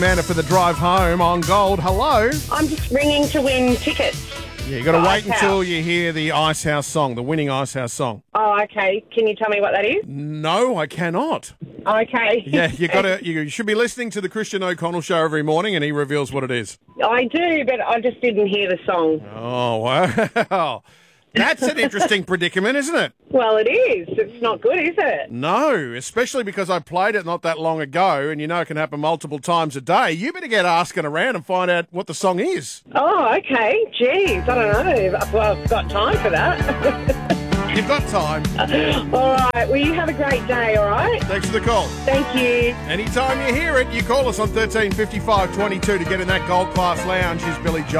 Amanda for the drive home on Gold. Hello. I'm just ringing to win tickets. Yeah, you got to wait Ice House. until you hear the Ice House song, the winning Ice House song. Oh, okay. Can you tell me what that is? No, I cannot. Okay. Yeah, you should be listening to the Christian O'Connell show every morning, and he reveals what it is. I do, but I just didn't hear the song. Oh wow, that's an interesting predicament, isn't it? Well, it is. It's not good, is it? No, especially because I played it not that long ago, and you know it can happen multiple times a day. You better get asking around and find out what the song is. Oh, okay. Jeez, I don't know. Well, I've got time for that. You've got time. All right. Well, you have a great day, all right? Thanks for the call. Thank you. Anytime you hear it, you call us on 13 55 22 to get in that Gold Class Lounge. Here's Billy Joel.